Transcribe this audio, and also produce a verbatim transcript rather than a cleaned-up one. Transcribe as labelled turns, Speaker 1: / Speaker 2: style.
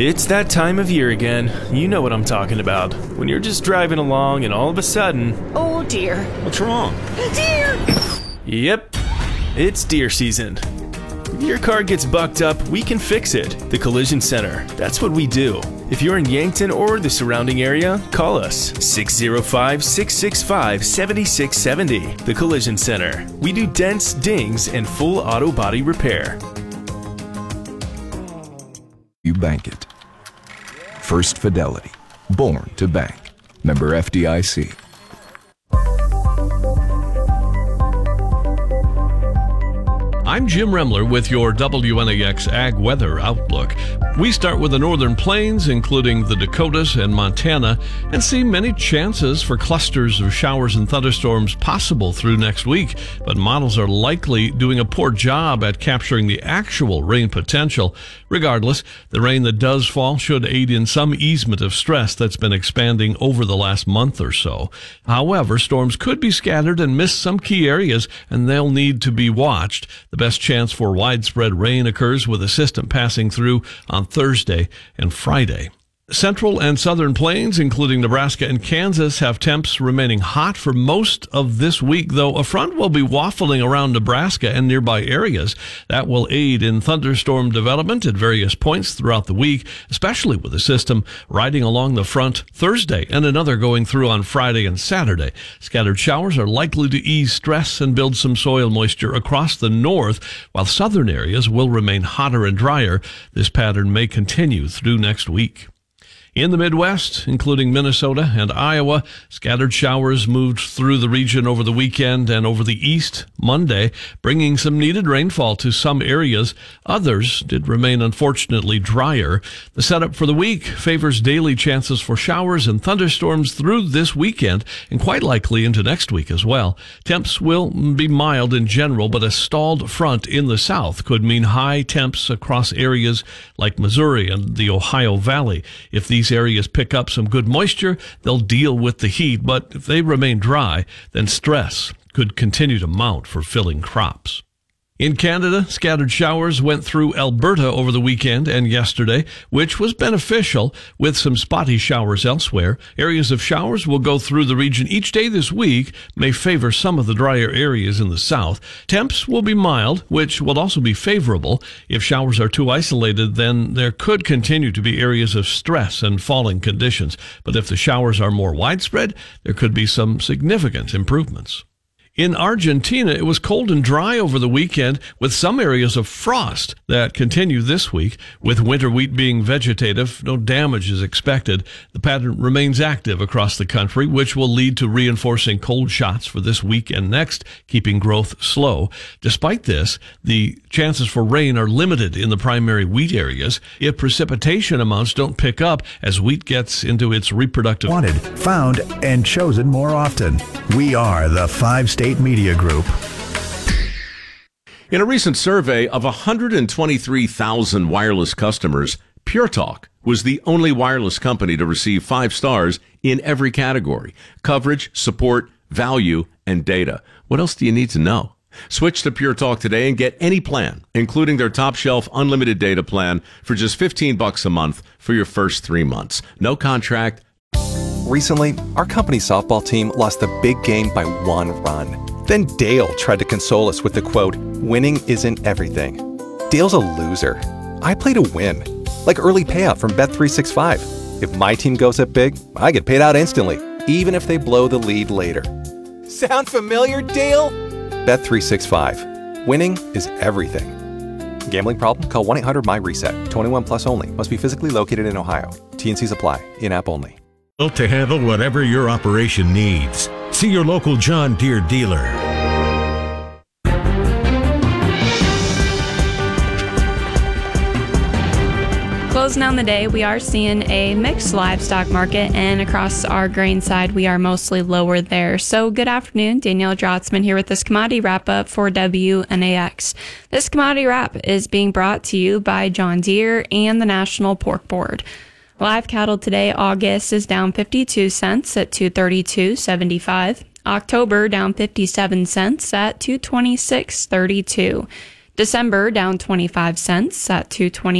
Speaker 1: It's that time of year again. You know what I'm talking about. When you're just driving along and all of a sudden...
Speaker 2: Oh dear.
Speaker 3: What's wrong?
Speaker 2: Deer!
Speaker 1: Yep, it's deer season. If your car gets bucked up, we can fix it. The Collision Center. That's what we do. If you're in Yankton or the surrounding area, call us six oh five, six six five, seven six seven oh. The Collision Center. We do dents, dings, and full auto body repair.
Speaker 4: You bank it. First Fidelity. Born to bank. Member F D I C.
Speaker 5: I'm Jim Remler with your W N A X Ag Weather Outlook. We start with the northern plains, including the Dakotas and Montana, and see many chances for clusters of showers and thunderstorms possible through next week, but models are likely doing a poor job at capturing the actual rain potential. Regardless, the rain that does fall should aid in some easement of stress that's been expanding over the last month or so. However, storms could be scattered and miss some key areas, and they'll need to be watched. The best chance for widespread rain occurs with a system passing through on Thursday and Friday. Central and southern plains, including Nebraska and Kansas, have temps remaining hot for most of this week, though a front will be waffling around Nebraska and nearby areas. That will aid in thunderstorm development at various points throughout the week, especially with a system riding along the front Thursday and another going through on Friday and Saturday. Scattered showers are likely to ease stress and build some soil moisture across the north, while southern areas will remain hotter and drier. This pattern may continue through next week. In the Midwest, including Minnesota and Iowa, scattered showers moved through the region over the weekend and over the east Monday, bringing some needed rainfall to some areas. Others did remain unfortunately drier. The setup for the week favors daily chances for showers and thunderstorms through this weekend and quite likely into next week as well. Temps will be mild in general, but a stalled front in the south could mean high temps across areas like Missouri and the Ohio Valley. If these These areas pick up some good moisture, they'll deal with the heat, but if they remain dry, then stress could continue to mount for filling crops. In Canada, scattered showers went through Alberta over the weekend and yesterday, which was beneficial, with some spotty showers elsewhere. Areas of showers will go through the region each day this week, may favor some of the drier areas in the south. Temps will be mild, which will also be favorable. If showers are too isolated, then there could continue to be areas of stress and falling conditions. But if the showers are more widespread, there could be some significant improvements. In Argentina, it was cold and dry over the weekend with some areas of frost that continue this week. With winter wheat being vegetative, no damage is expected. The pattern remains active across the country, which will lead to reinforcing cold shots for this week and next, keeping growth slow. Despite this, the chances for rain are limited in the primary wheat areas if precipitation amounts don't pick up as wheat gets into its reproductive...
Speaker 6: Wanted, found, and chosen more often. We are the Five State Media Group.
Speaker 3: In a recent survey of one hundred twenty-three thousand wireless customers, Pure Talk was the only wireless company to receive five stars in every category: coverage, support, value, and data. What else do you need to know? Switch to Pure Talk today and get any plan, including their top shelf unlimited data plan, for just fifteen bucks a month for your first three months. No contract.
Speaker 7: Recently, our company's softball team lost the big game by one run. Then Dale tried to console us with the quote, "Winning isn't everything." Dale's a loser. I play to win, like early payout from Bet three sixty-five. If my team goes up big, I get paid out instantly, even if they blow the lead later. Sound familiar, Dale? Bet three sixty-five. Winning is everything. Gambling problem? Call one eight hundred M Y reset. twenty-one plus only. Must be physically located in Ohio. T and Cs apply. In-app only.
Speaker 8: Built to handle whatever your operation needs. See your local John Deere dealer.
Speaker 9: Closing on the day, we are seeing a mixed livestock market, and across our grain side, we are mostly lower there. So good afternoon, Danielle Drotzman here with this commodity wrap-up for W N A X. This commodity wrap is being brought to you by John Deere and the National Pork Board. Live cattle today, August is down fifty-two cents at two thirty-two seventy-five. October down fifty-seven cents at two twenty-six thirty-two. December down twenty-five cents at two twenty.